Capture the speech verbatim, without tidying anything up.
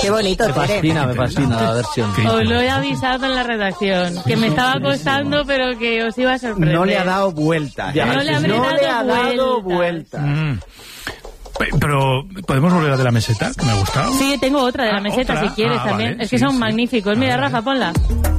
Qué bonito, Me fascina, me fascina la versión. Os lo he avisado en la redacción, que me estaba costando, pero que os iba a sorprender. No le ha dado vuelta. Ya, no le, habré no dado le ha dado vuelta. vuelta. Mm. Pero, ¿podemos volver a de la meseta? Que me ha gustado. Sí, tengo otra de la Ah, meseta, ¿otra? si quieres Ah, también. vale, Es que sí, son sí. magníficos. Mira, A ver. Rafa, ponla.